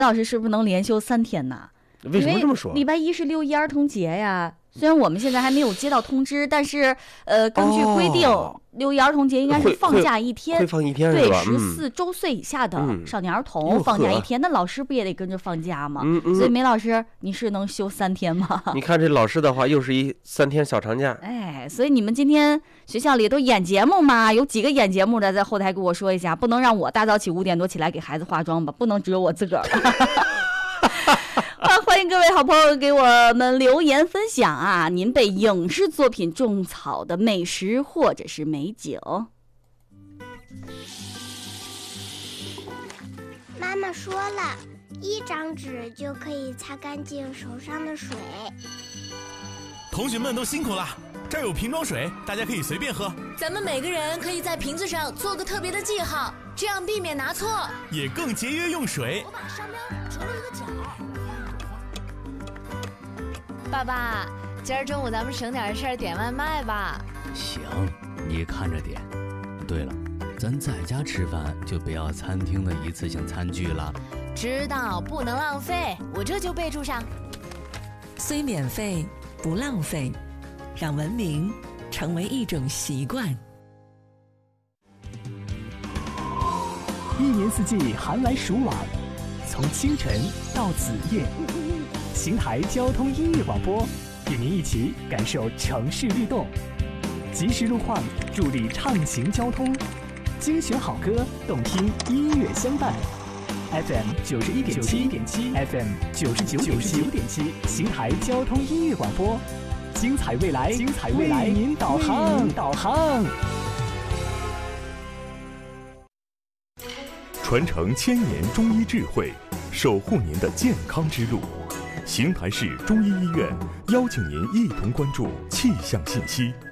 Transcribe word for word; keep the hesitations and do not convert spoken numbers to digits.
老师是不是能连休三天呢？ 为什么这么说？ 礼拜一是六一儿童节呀。虽然我们现在还没有接到通知，但是呃，根据规定， 哦、 六一儿童节应该是放假一天， 会放一天对， 是吧？ 十四周岁以下的少年儿童、 嗯、 放假一天，那老师不也得跟着放假吗？ 嗯嗯。 所以梅老师，你是能休三天吗？ 你看这老师的话，又是一三天小长假。 哎，所以你们今天学校里都演节目吗？有几个演节目的，在后台给我说一下，不能让我大早起五点多起来给孩子化妆吧？不能只有我自个儿。啊，欢迎各位好朋友给我们留言分享啊，您被影视作品种草的美食或者是美景。 妈妈说了，一张纸就可以擦干净手上的水。 同学们都辛苦了，这儿有瓶装水，大家可以随便喝。 咱们每个人可以在瓶子上做个特别的记号，这样避免拿错， 也更节约用水。 我把商标折了一个角。爸爸，今儿中午咱们省点事儿点外卖吧。 行，你看着点。对了，咱在家吃饭就不要餐厅的一次性餐具了。 知道，不能浪费，我这就备注上。 虽免费，不浪费，让文明成为一种习惯。 一年四季寒来暑往，从清晨到子夜。邢台交通音乐广播与您一起感受城市律动，及时路况助力畅行交通，精选好歌，动听音乐相伴。F M 九十一点七 ，F M 九十九点七，邢台交通音乐广播，精彩未来，精彩未来，为您导航，导航。 传承千年中医智慧，守护您的健康之路。邢台市中医医院邀请您一同关注气象信息。